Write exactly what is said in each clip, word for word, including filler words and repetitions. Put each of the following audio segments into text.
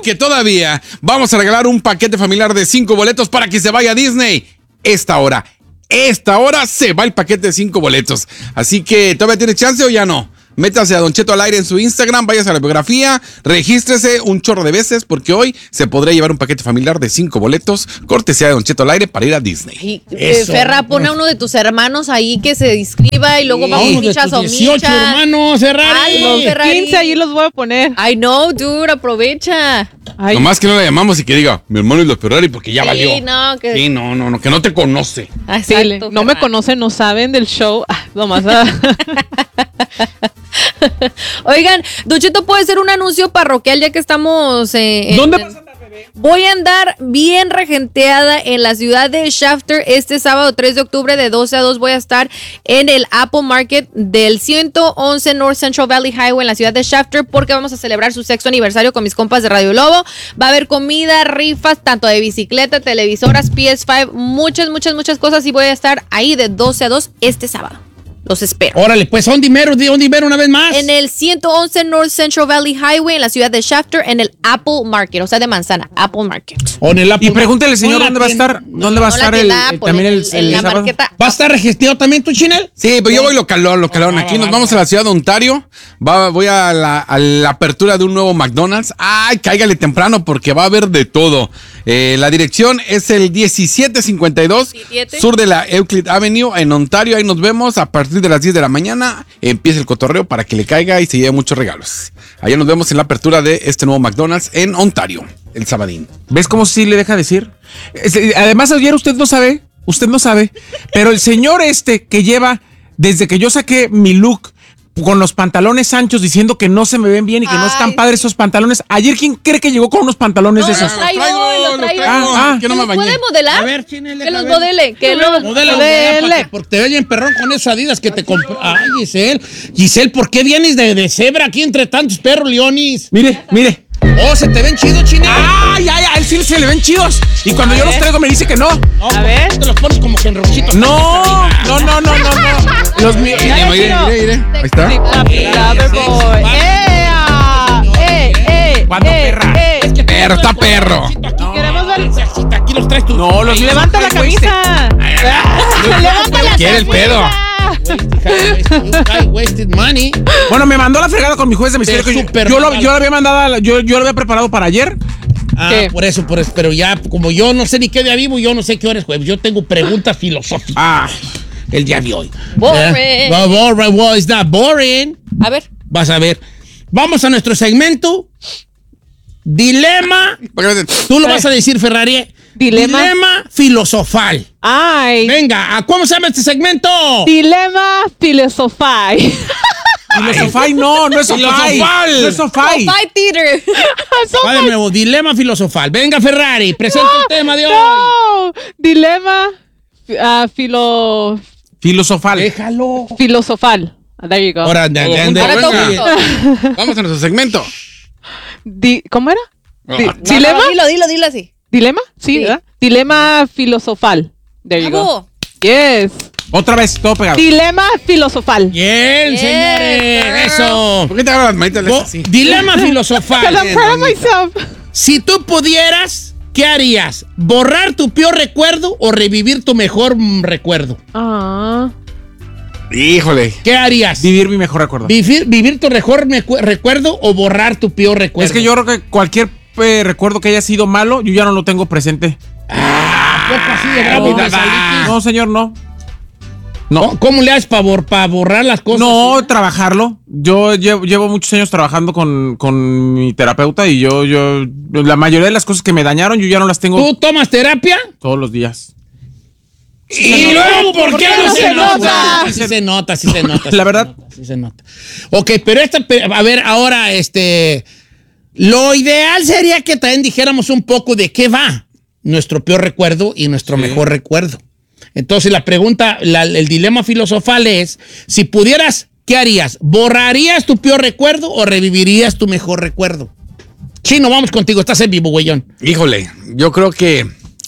porque todavía vamos a regalar un paquete familiar de cinco boletos para que se vaya a Disney. Esta hora, esta hora se va el paquete de cinco boletos. Así que, ¿todavía tienes chance o ya no? Métase a Don Cheto al aire en su Instagram, váyase a la biografía, regístrese un chorro de veces porque hoy se podrá llevar un paquete familiar de cinco boletos, cortesía de Don Cheto al aire para ir a Disney. Y, eh, Ferra, pone a uno de tus hermanos ahí que se inscriba y luego sí. vamos michas o michas. dieciocho hermanos, Ferrari. Ay, no, Ferrari. quince ahí los voy a poner. Ay, no, dude, aprovecha. Ay. Nomás que no la llamamos y que diga, mi hermano es la Ferrari porque ya sí, valió. No, que... Sí, no, no, no, que no te conoce. Exacto, sí, no me conocen, no saben del show. Ah, nomás. Oigan, Don Cheto, puede ser un anuncio parroquial ya que estamos... Eh, ¿Dónde en... vas a andar, bebé? Voy a andar bien regenteada en la ciudad de Shafter este sábado tres de octubre de doce a dos. Voy a estar en el Apple Market del ciento once North Central Valley Highway en la ciudad de Shafter porque vamos a celebrar su sexto aniversario con mis compas de Radio Lobo. Va a haber comida, rifas, tanto de bicicleta, televisoras, P S cinco, muchas, muchas, muchas cosas y voy a estar ahí de doce a dos este sábado. Los espero. Órale, pues, ¿dónde mero? ¿Dónde mero una vez más? En el ciento once North Central Valley Highway en la ciudad de Shafter en el Apple Market, o sea, de manzana, Apple Market. O en el Apple Y pregúntale al señor no dónde va a estar, dónde va a No, estar la el, tienda el- Apple, también el, en- el en la sábado. marqueta. ¿Va a estar registrado también tú, Chinel? Sí, pero yo voy localón, localón. Aquí nos vamos a la ciudad de Ontario. Va, voy a la, a la apertura de un nuevo McDonald's. Ay, cáigale temprano porque va a haber de todo. Eh, la dirección es el diecisiete cincuenta y dos diecisiete. sur de la Euclid Avenue en Ontario. Ahí nos vemos a partir de las diez de la mañana. Empieza el cotorreo para que le caiga y se lleve muchos regalos. Allá nos vemos en la apertura de este nuevo McDonald's en Ontario, el sabadín. ¿Ves cómo sí le deja decir? Es- Además, ayer usted no sabe, usted no sabe, pero el señor este que lleva, desde que yo saqué mi look con los pantalones anchos diciendo que no se me ven bien y que no están Ay, padres esos pantalones, ayer, ¿quién cree que llegó con unos pantalones No, de los esos? traigo, Los traigo, los los traigo. traigo. Ah, que no ¿Que me los bañé. puede modelar? A ver, Chinel, que a los ver. modele, que los Modela, Modele. modela, porque te oyen perrón con esas Adidas que te compró. Ay, Giselle. Giselle, ¿por qué vienes de, de cebra aquí entre tantos perros, Leonis? Mire, mire. Oh, ¿se te ven chidos, Chinel? ¡Ay, ay, a él sí se le ven chidos! Y cuando yo los traigo me dice que no. No, A ver. te los pones como que en rochito. No, no, no, no, no, no. Los míos. Mire, mire, mire, mire. Ahí está. Loverboy. ¡Ea! ¡Eh, eh! ¿Cuándo, eh, perra? eh! Es que Perro, está perro. Aquí, Queremos ver- Sexita, aquí los traes tú. No, los míos. ¡Levanta la camisa! ¡Levanta la Quiere el pedo. I wasted money. Bueno, me mandó la fregada con mi juez de misterio. Te que yo, super yo lo, mandó. yo lo había mandado, a la- yo, yo lo había preparado para ayer. Ah, ¿Qué? por eso, por eso. Pero ya, como yo no sé ni qué día vivo, yo no sé qué hora es jueves. Yo tengo preguntas filosóficas. Ah, El día de hoy. Boring. ¿Eh? No, boring. Well, it's not boring. A ver. Vas a ver. Vamos a nuestro segmento. Dilema. Tú lo vas a decir, Ferrari. Dilema. Dilema filosofal. ¡Ay! Venga, ¿a ¿cómo se llama este segmento? Dilema filosofal. filosofai no, no es sofai. Filosofal. No es sofai. Fight Theater. Va de nuevo, dilema filosofal. Venga, Ferrari, presenta el tema de hoy. No, dilema ah, filo, Filosofal. Déjalo. filosofal. There you go. Ahora, de- de- de- Ahora venga. todo junto. Vamos a nuestro segmento. Di- ¿Cómo era? Di- Ah, ¿Dilema? Dilo, dilo, dilo así. ¿Dilema? Sí, Sí. ¿verdad? Dilema filosofal. There you go. Bravo. Yes. Otra vez, todo pegado. Dilema filosofal. Bien, Yes, señores. girl. Eso. ¿Por qué te agarras las manitas Bo- así? dilema Because filosofal. I'm proud of myself. Si tú pudieras, ¿qué harías? ¿Borrar tu peor recuerdo o revivir tu mejor mm, recuerdo? Ah. Híjole. ¿Qué harías? Vivir mi mejor recuerdo. ¿Vivir, vivir tu mejor mecu- recuerdo o borrar tu peor recuerdo? Es que yo creo que cualquier eh, recuerdo que haya sido malo, yo ya no lo tengo presente. así de bravo No, te saliste? no, señor, no. No. ¿Cómo le haces para borrar las cosas? No, trabajarlo. Yo llevo, llevo muchos años trabajando con, con mi terapeuta y yo, yo, la mayoría de las cosas que me dañaron, yo ya no las tengo ¿Tú tomas terapia? todos los días. ¿Y luego por qué no se nota? nota? Sí se nota, sí se nota. sí La se verdad. nota, Sí se nota. Ok, pero esta, pe- a ver, ahora, este, lo ideal sería que también dijéramos un poco de qué va nuestro peor recuerdo y nuestro Sí. mejor recuerdo. Entonces la pregunta, la- el dilema filosofal es, si pudieras, ¿qué harías? ¿Borrarías tu peor recuerdo o revivirías tu mejor recuerdo? Chino, vamos contigo, estás en vivo, güeyón. Híjole, yo creo que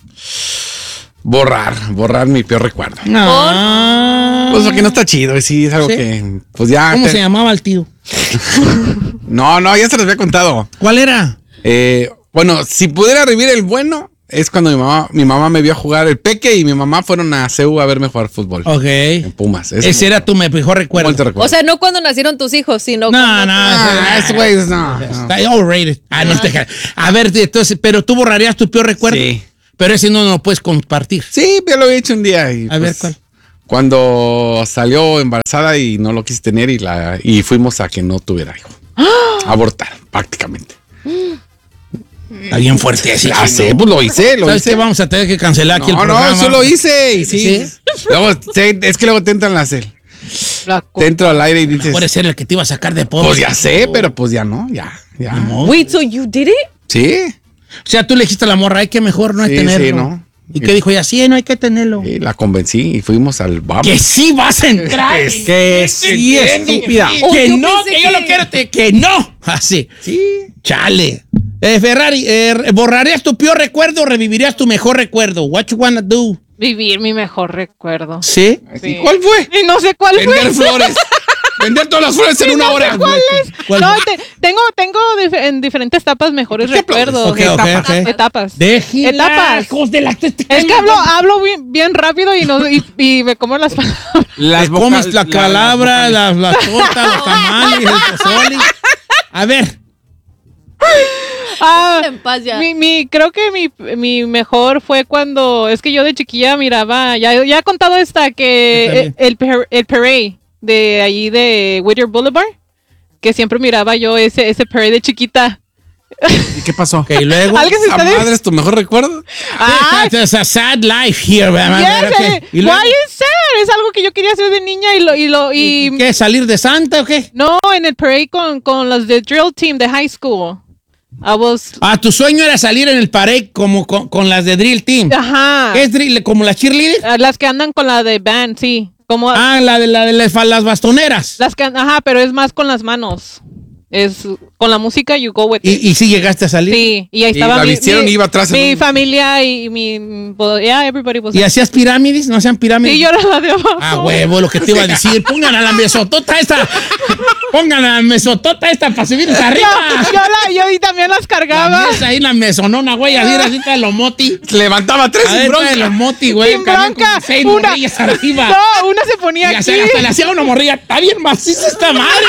borrar, borrar mi peor recuerdo. No. Pues porque no está chido, y sí, es algo ¿Sí? que, pues ya. ¿Cómo te- se llamaba el tío? No, no, ya se los había contado. ¿Cuál era? Eh, Bueno, si pudiera revivir el bueno, es cuando mi mamá, mi mamá me vio jugar el Peque y mi mamá fueron a C U a verme jugar fútbol. Ok. En Pumas. Ese muy, era tu mejor recuerdo. muy te recuerdo. O sea, no cuando nacieron tus hijos, sino No, cuando- no, Ah, ese- ese güey, no, no. Está overrated. Ah, no te A ver, entonces, pero tú borrarías tu peor recuerdo. Sí. Pero ese no lo puedes compartir. Sí, yo lo he hecho un día. Y, A ver, pues, ¿cuál? Cuando salió embarazada y no lo quise tener y, la, y fuimos a que no tuviera hijo. Abortar, prácticamente. Está bien fuerte ese. Ya sé, pues lo hice, lo ¿Sabes hice. qué? Vamos a tener que cancelar aquí No, el no, programa. eso lo hice y sí. ¿Sí? Luego, te- es que luego te entran las cel. La co- Te entro al aire y dices, Puede ser el que te iba a sacar de pobre. pues ya sé, pero pues ya no, ya, ya. Wait, so you did it? Sí, O sea, tú le dijiste a la morra, hay que mejor no hay Sí, tenerlo. sí, ¿no? ¿Y qué dijo ella? Sí, no hay que tenerlo. y la convencí y fuimos al bar. Que sí vas a entrar. Que sí, estúpida. Oh, Que yo no, pensé que yo que- lo quiero, te- que no. Así. Sí. Chale. Eh, Ferrari, eh, ¿borrarías tu peor recuerdo o revivirías tu mejor recuerdo? What you wanna do? Vivir mi mejor recuerdo. ¿Sí? Sí. ¿Cuál fue? Y no sé cuál fue. Vender flores. Vender todas las flores en una hora. ¿Cuál es? ¿Cuál No, fue? te- tengo, tengo dif- en diferentes etapas mejores ¿Por qué aplaudes? recuerdos. Ok, ok, etapas. ok. Etapas. Déjela, Etapas. hijos de la... Es que hablo, hablo bien, bien rápido y, no, y, y me como las palabras. Las Te comes vocal- la la- calabra, las la, la torta, los tamales, el pozole. A ver, Ah, En paz ya. mi, mi, creo que mi, mi mejor fue cuando, es que yo de chiquilla miraba, ya, ya he contado esta, Yo que también. el, el, par- el parade de allí de Whittier Boulevard, que siempre miraba yo ese, ese parade de chiquita. ¿Y qué pasó? ok, luego... ¿Alguien de ¿Esa ustedes? madre es tu mejor recuerdo? Ah, It's a sad life here, ¿verdad? yes, Ok, eh, ¿y luego? why is sad? Es algo que yo quería hacer de niña y lo, y lo, y, ¿Y qué? ¿Salir de Santa o qué? no, en el parade con, con los de drill team de high school. I was, Ah, tu sueño era salir en el parade como con, con las de Drill Team. ajá. ¿Qué es Drill? ¿Como las cheerleaders? Ah, las que andan con la de band, sí. Como Ah, la de, la de las, las bastoneras. las que, ajá, pero es más con las manos. Es con la música, you go with it. ¿Y, y sí llegaste a salir? Sí, y ahí Y estaba la mi, vistieron mi- y iba atrás en mi un- familia y mi, pues, yeah, everybody was ¿Y hacías pirámides? ¿No hacían pirámides? sí, yo era la de abajo. Ah, huevo, lo que te iba a decir. Pongan a la mesotota esta. Pongan a la mesotota esta para subirnos Yo, arriba. yo, la, yo y también las La cargaba. mesa ahí, la mesonona, güey. Así era así está los moti. Levantaba tres A sin ver, bronca. trae los moti, güey. Sin Cabían bronca. como seis Una, morrillas arriba. no, una se ponía Y aquí. hasta, hasta le hacía una morrilla. Está bien maciza esta madre.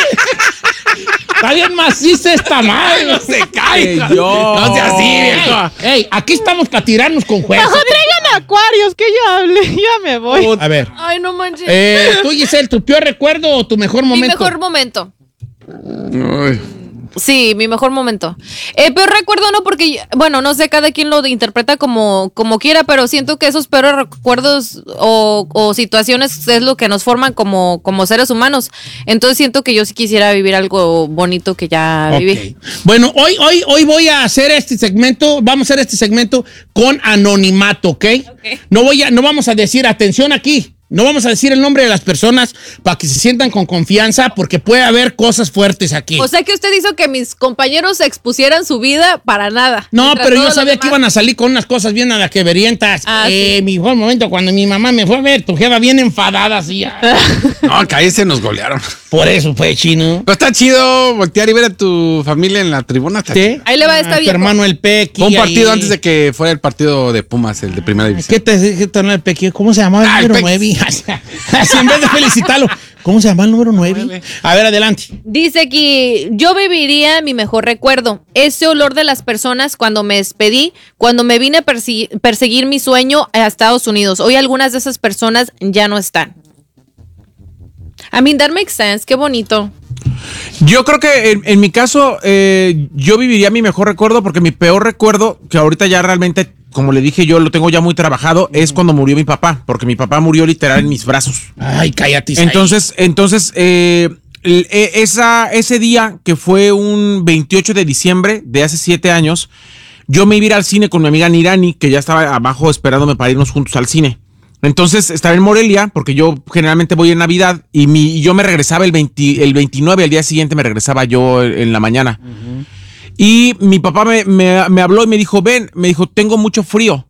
Está bien maciza esta madre. No se cae. Eh, yo. No sea así, Ey, viejo. ey, aquí estamos para tirarnos con jueces. Mejor traigan acuarios, que ya hable. Ya me voy. A ver. Ay, no manches. Eh, tú, Giselle, ¿tu peor recuerdo o tu mejor mi momento? mejor momento. Uy. Sí, mi mejor momento. Eh, peor recuerdo no porque, bueno, no sé, cada quien lo interpreta como, como quiera, pero siento que esos peores recuerdos o, o situaciones es lo que nos forman como, como seres humanos. Entonces siento que yo sí quisiera vivir algo bonito que ya Ok. viví. Bueno, hoy, hoy, hoy voy a hacer este segmento, vamos a hacer este segmento con anonimato, ¿ok? No voy a, no vamos a decir atención aquí. No vamos a decir el nombre de las personas para que se sientan con confianza porque puede haber cosas fuertes aquí. O sea que usted hizo que mis compañeros expusieran su vida para nada. No, Mientras pero yo todos los sabía que demás- iban a salir con unas cosas bien a las que verientas. Ah, eh, Mi mejor momento cuando mi mamá me fue a ver, tu jefa bien enfadada así. ah. No, cállese, nos golearon. Por eso fue chino. Pero está chido voltear y ver a tu familia en la tribuna. Está ¿Sí? chido. Ahí le va a estar Ah, tu viejo. hermano el Pequi. Fue un partido ahí. antes de que fuera el partido de Pumas, el de primera división. ¿Qué te dije, el Pequi? ¿Cómo se llamaba Ah, el el número Pequi. nueve? Así en vez de felicitarlo. ¿Cómo se llama el número nueve? A ver, adelante. Dice aquí, yo viviría mi mejor recuerdo, ese olor de las personas cuando me despedí, cuando me vine a persi- perseguir mi sueño a Estados Unidos. Hoy algunas de esas personas ya no están. I mean, that makes sense, qué bonito. Yo creo que en, en mi caso, eh, yo viviría mi mejor recuerdo porque mi peor recuerdo, que ahorita ya realmente, como le dije, yo lo tengo ya muy trabajado, es cuando murió mi papá, porque mi papá murió literal en mis brazos. Ay, cállate. Isaí. Entonces, entonces eh, el- e- esa, ese día que fue un veintiocho de diciembre de hace siete años, yo me iba a ir al cine con mi amiga Nirani, que ya estaba abajo esperándome para irnos juntos al cine. Entonces estaba en Morelia, porque yo generalmente voy en Navidad, y, mi, y yo me regresaba el, veinte, el veintinueve, al día siguiente me regresaba yo en, en la mañana. Uh-huh. Y mi papá me, me, me habló y me dijo, ven, me dijo, tengo mucho frío.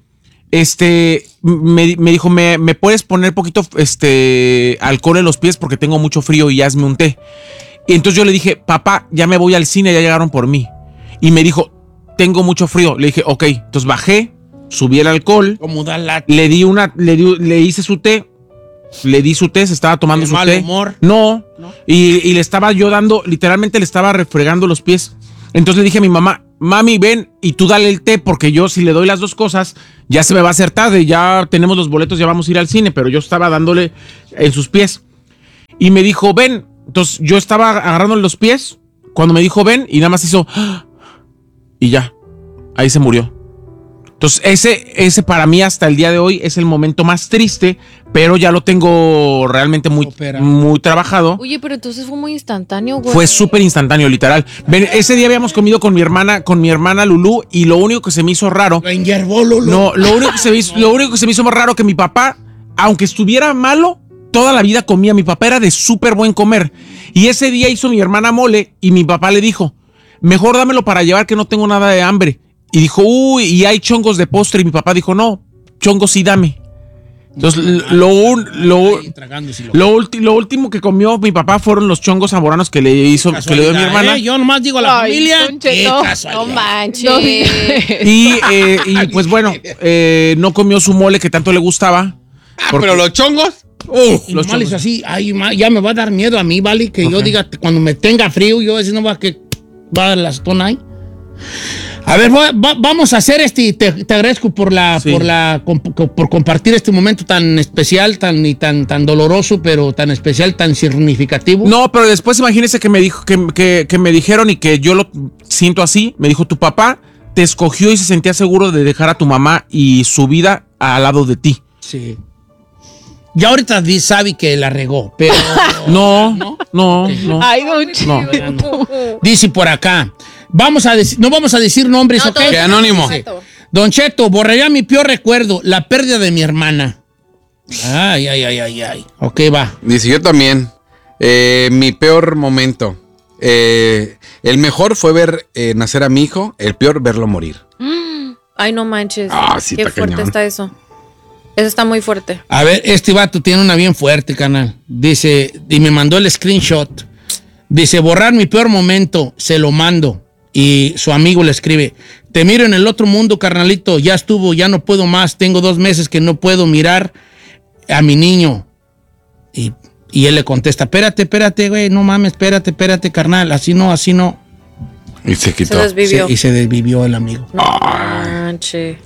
Este, me, me dijo, ¿me, ¿me puedes poner poquito este, alcohol en los pies porque tengo mucho frío y hazme un té? Y entonces yo le dije, papá, ya me voy al cine, ya llegaron por mí. Y me dijo, tengo mucho frío. Le dije, ok, entonces bajé, subí el alcohol, Como da la... le di una, le, di, le hice su té, le di su té, se estaba tomando ¿De su mal té. humor? No, y, y le estaba yo dando, literalmente le estaba refregando los pies. Entonces le dije a mi mamá, mami, ven y tú dale el té, porque yo si le doy las dos cosas, ya se me va a hacer tarde, ya tenemos los boletos, ya vamos a ir al cine, pero yo estaba dándole en sus pies. Y me dijo, ven. Entonces yo estaba agarrándole los pies, cuando me dijo, ven, y nada más hizo, ¡ah! Y ya, ahí se murió. Entonces ese, ese para mí hasta el día de hoy es el momento más triste, pero ya lo tengo realmente muy, muy trabajado. Oye, pero entonces fue muy instantáneo, güey. Fue súper instantáneo, literal. Ven, ese día habíamos comido con mi hermana, con mi hermana Lulú, y lo único que se me hizo raro. Lo enyerbó, Lulú. No, lo único que se me hizo, lo único que se me hizo más raro que mi papá, aunque estuviera malo, toda la vida comía. Mi papá era de súper buen comer. Y ese día hizo mi hermana mole, y mi papá le dijo, mejor dámelo para llevar que no tengo nada de hambre. Y dijo, uy, y hay chongos de postre. Y mi papá dijo, no, chongos sí dame. Entonces, lo, lo, lo, ulti, lo último que comió mi papá fueron los chongos zamboranos que le hizo, que le dio mi hermana. ¿Eh? Yo nomás digo a la Ay, familia. Don Cheto. Qué No casualidad. manches. No, Y, eh, y pues bueno, eh, no comió su mole que tanto le gustaba. Ah, porque- pero los chongos. Uh, Y los nomás le chongos. hizo así, ay, ma, ya me va a dar miedo a mí, ¿vale? Que yo Ok. diga, cuando me tenga frío, yo decir, no va a que va a dar la stone ahí. A ver, va- va- vamos a hacer este, te, te agradezco por la, Sí. por la, comp- por compartir este momento tan especial, tan, y tan, tan doloroso, pero tan especial, tan significativo. No, pero después imagínese que me dijo, que, que, que me dijeron y que yo lo siento así. Me dijo, tu papá te escogió y se sentía seguro de dejar a tu mamá y su vida al lado de ti. Sí. Ya ahorita di- sabe que la regó, pero No, no, no, no. Ay, Don Cheto. ya no. Dice por acá, vamos a decir, no vamos a decir nombres, No, ¿ok? todo Que anónimo. Sí. Don Cheto, borraría mi peor recuerdo, la pérdida de mi hermana. Ay, ay, ay, ay, ay. Ok, va. Dice, yo también. Eh, mi peor momento. Eh, el mejor fue ver eh, nacer a mi hijo. El peor, verlo morir. Ay, no manches. Ah, sí, Qué está fuerte cañón. está eso. Eso está muy fuerte. A ver, este vato tiene una bien fuerte, canal. Dice, y me mandó el screenshot. Dice, borrar mi peor momento, se lo mando. Y su amigo le escribe, te miro en el otro mundo, carnalito, ya estuvo, ya no puedo más. Tengo dos meses que no puedo mirar a mi niño. Y, y él le contesta, espérate, espérate, güey, no mames, espérate, espérate, carnal. Así no, así no. Y se quitó. Se desvivió. Se- y se desvivió el amigo. No manches.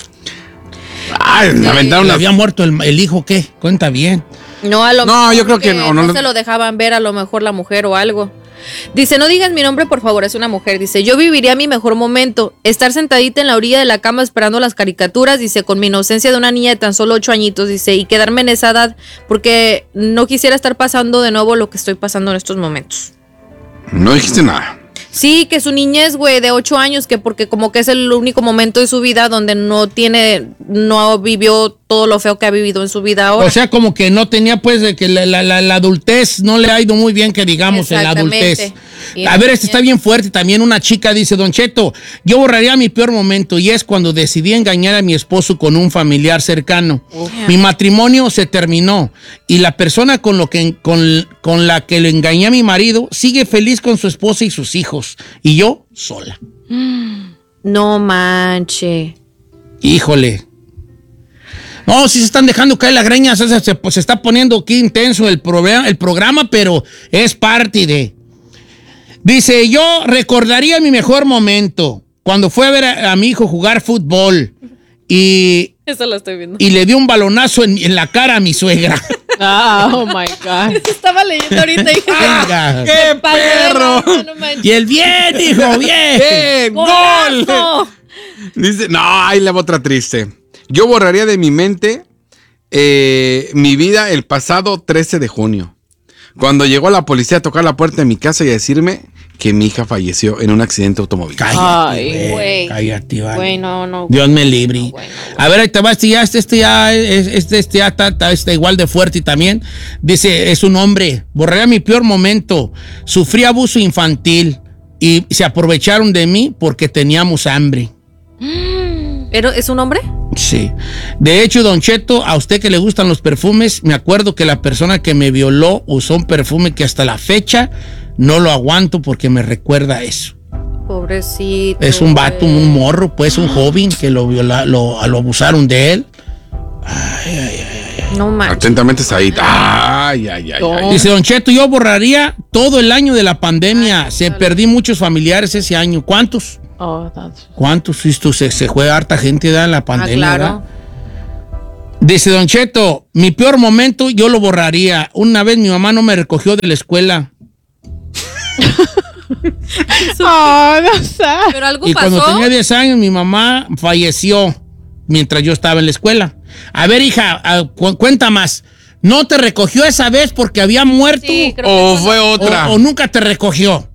Ay, me aventaron ¿Le las- había muerto el, el hijo qué? Cuenta bien. No, a lo No, mejor yo creo que no, no lo- se lo dejaban ver a lo mejor la mujer o algo. Dice, no digas mi nombre, por favor, es una mujer. Dice, yo viviría mi mejor momento, estar sentadita en la orilla de la cama esperando las caricaturas, dice, con mi inocencia de una niña de tan solo ocho añitos, dice, y quedarme en esa edad porque no quisiera estar pasando de nuevo lo que estoy pasando en estos momentos. No dijiste nada. Sí, que su niñez, güey, de ocho años, que porque como que es el único momento de su vida donde no tiene, no vivió todo lo feo que ha vivido en su vida ahora. O sea, como que no tenía, pues, de que la, la- la- la adultez no le ha ido muy bien, que digamos, en la Exactamente. adultez. Y A la ver, este niñez. está bien fuerte. También una chica dice, Don Cheto, yo borraría mi peor momento y es cuando decidí engañar a mi esposo con un familiar cercano. Mi matrimonio se terminó y la persona con, lo que, con, con la que le engañé a mi marido sigue feliz con su esposa y sus hijos. Y yo sola. No manche. Híjole. No, sí se están dejando caer las greñas. Se, se- se está poniendo aquí intenso el, programa, el programa, pero es parte de. Dice, yo recordaría mi mejor momento cuando fue a ver a, a mi hijo jugar fútbol y, Eso lo estoy viendo. y le dio un balonazo en, en la cara a mi suegra. Ah, oh my God. Eso estaba leyendo ahorita y dije, Venga. ¡Qué "Padre, perro! no, no manches". Y el bien, hijo, bien. ¡Bien! ¡Gol! ¡Golazo! Dice, no, ahí la otra triste. Yo borraría de mi mente eh, mi vida el pasado trece de junio. Cuando llegó la policía a tocar la puerta de mi casa y a decirme que mi hija falleció en un accidente automovilístico. Cállate, Ay, güey. güey. Cállate, vale. Güey, no, no. Dios me libre. No, bueno. A ver, ahí te va, este ya, este, este ya, es- este, este ya está, está- está igual de fuerte y también. Dice, es un hombre, borraría mi peor momento. Sufrí abuso infantil y se aprovecharon de mí porque teníamos hambre. ¿Pero es un hombre? Sí. De hecho, Don Cheto, a usted que le gustan los perfumes, me acuerdo que la persona que me violó usó un perfume que hasta la fecha no lo aguanto porque me recuerda a eso. Pobrecito. Es un vato, güey. un morro, pues, un joven que lo, viola, lo, lo abusaron de él. Ay, ay, ay. No manches. Atentamente, Said. Ay, ay, ay, ay. Dice Don Cheto, yo borraría todo el año de la pandemia. Ay, se dale. perdí muchos familiares ese año. ¿Cuántos? Oh, that's... ¿Cuántos? Esto se, se juega harta gente da en la Ah, pandemia. claro. ¿verdad? Dice Don Cheto, mi peor momento yo lo borraría. Una vez mi mamá no me recogió de la escuela. Oh, no sé. Pero algo Y pasó. cuando tenía diez años mi mamá falleció mientras yo estaba en la escuela. A ver, hija, a- cu- cuenta más. ¿No te recogió esa vez porque había muerto? Sí, creo O que fue o, otra. o nunca te recogió?